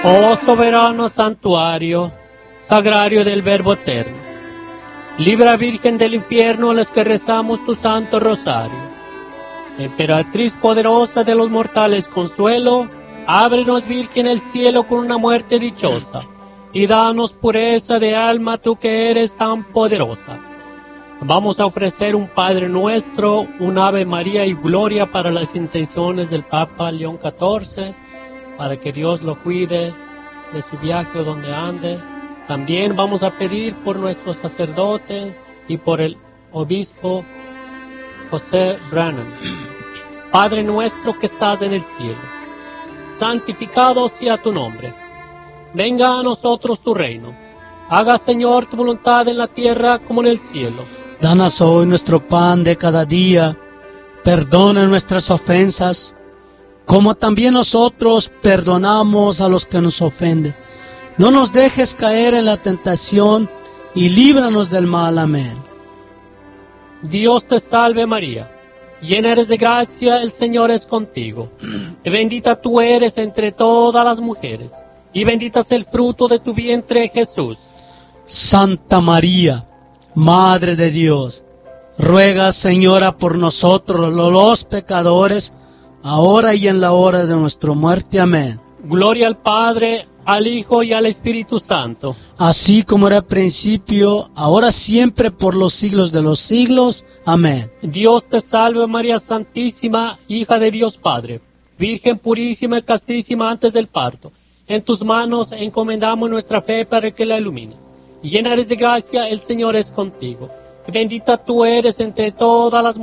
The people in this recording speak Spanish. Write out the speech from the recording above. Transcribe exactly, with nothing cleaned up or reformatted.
Oh soberano santuario, sagrario del Verbo eterno, libra Virgen del infierno a los que rezamos tu santo rosario. Emperatriz poderosa de los mortales consuelo, ábrenos Virgen el cielo con una muerte dichosa, y danos pureza de alma tú que eres tan poderosa. Vamos a ofrecer un Padre Nuestro, un Ave María y Gloria para las intenciones del Papa León catorce, para que Dios lo cuide de su viaje o donde ande. También vamos a pedir por nuestros sacerdotes y por el obispo José Branham. Padre nuestro que estás en el cielo, santificado sea tu nombre. Venga a nosotros tu reino. Haga, Señor, tu voluntad en la tierra como en el cielo. Danos hoy nuestro pan de cada día. Perdona nuestras ofensas, como también nosotros perdonamos a los que nos ofenden. No nos dejes caer en la tentación y líbranos del mal. Amén. Dios te salve María, llena eres de gracia, el Señor es contigo. Y bendita tú eres entre todas las mujeres, y bendito es el fruto de tu vientre, Jesús. Santa María, Madre de Dios, ruega, Señora, por nosotros los pecadores, ahora y en la hora de nuestra muerte. Amén. Gloria al Padre, al Hijo y al Espíritu Santo. Así como era al principio, ahora siempre, por los siglos de los siglos. Amén. Dios te salve María Santísima, hija de Dios Padre, Virgen purísima y castísima antes del parto. En tus manos encomendamos nuestra fe para que la ilumines. Llena eres de gracia, el Señor es contigo. Bendita tú eres entre todas las